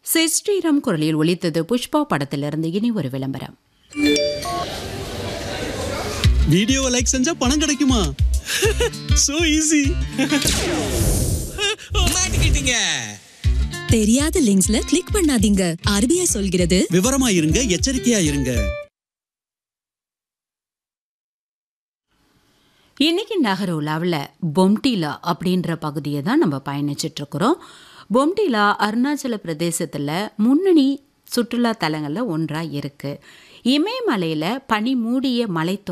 ஸ்ரீராம் குரலில் ஒலித்தது புஷ்பா படத்திலிருந்து. இனி ஒரு விளம்பரம். வீடியோவை லைக் செஞ்சா பணம் கிடைக்குமா? So easy. மாட்டிக்கிட்டீங்க. தெரியாத லிங்க்ஸ்ல கிளிக் பண்ணாதீங்க. RBI சொல்கிறது விவரமா இருங்க, எச்சரிக்கையா இருங்க. இன்னைக்கு நகரோலாவில் பொம்டிலா அப்படின்ற பகுதியை தான் நம்ம பயணிச்சுட்டு இருக்கிறோம். பொம்டிலா அருணாச்சல பிரதேசத்தில் முன்னணி சுற்றுலா தலங்களில் ஒன்றாக இருக்குது. இமயமலையில் பனி மூடிய மலை